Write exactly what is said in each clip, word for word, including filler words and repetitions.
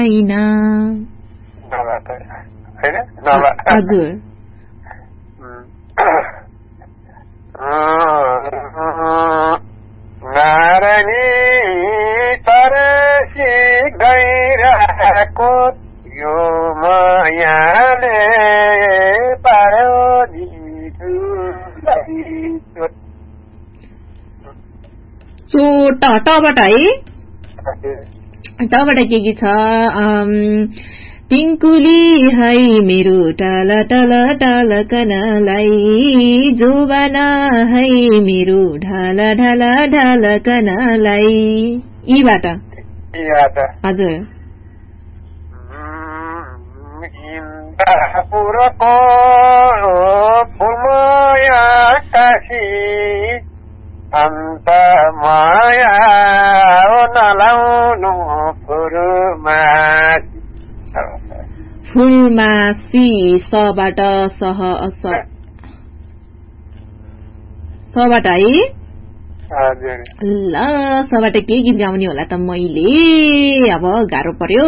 छैन हजुर नारायणी तरसी गइरहेको यो मायाले पार्यो चोट टबाट है टबाट के के छ टिङ्कुली है मेरो टल टल टल कनलाई जोबाना है मेरो ढाल ढाल ढाल कनलाई यीबाट हजुर पुरको फुलमाया काशी अन्त माया नलाउनु फुलमासी फुलमासी सबाट सह सबाट है ल सबाट के गीत गाउने होला त मैले अब गाह्रो पर्यो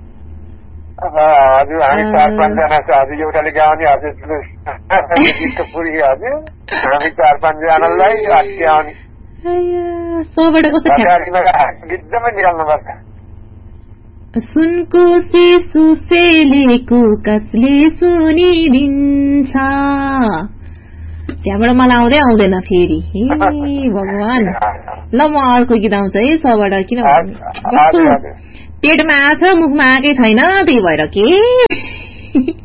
हजुर हामी चार पाँचजना छ हजुर एउटाले गाउने हजुर गीतको पुरी हजुर हामी चार पाँचजनालाई अट्याउने सबाट कस्तो गीतमै निकाल्नुपर्छ सुनको से सुसेलेको कसले सुनिदिन्छ त्यहाँबाट मलाई आउँदै आउँदैन फेरि हे भगवान ल म अर्को गीत आउँछ है सबाट किन कस्तो पेटमा आछ मुखमा आएकै छैन त्यही भएर के